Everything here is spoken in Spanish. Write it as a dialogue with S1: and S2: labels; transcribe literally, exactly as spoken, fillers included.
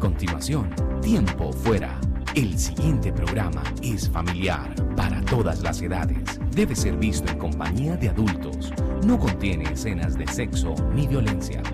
S1: continuación, Tiempo Fuera. El siguiente programa es familiar para todas las edades. Debe ser visto en compañía de adultos. No contiene escenas de sexo ni violencia.